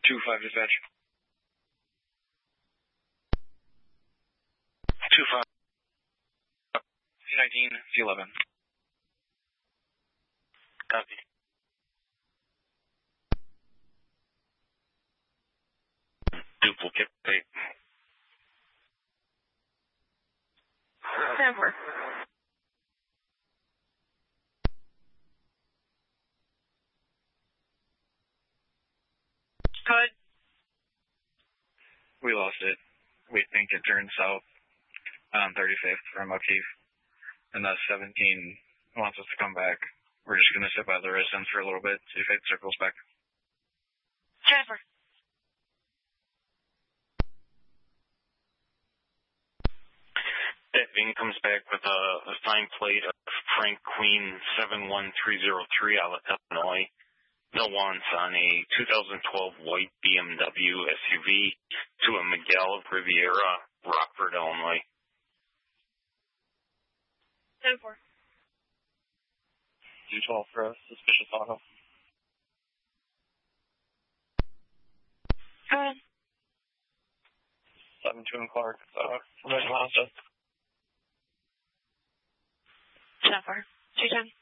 2-5 dispatch. 2-5. C19, C11. Copy. Duplicate tape. 10-4. Good. We lost it. We think it turned south on 35th from O'Keefe. And the 17 wants us to come back. We're just going to sit by the residence for a little bit, see if it circles back. Transfer. That Ving comes back with a signed plate of Frank Queen 71303 out of Illinois. No wants on a 2012 white BMW SUV to a Miguel Riviera, Rockford, Illinois. 10-4. 212 for a suspicious auto. Go ahead. 7-2 in Clark. From Mazda. 10-4. 210.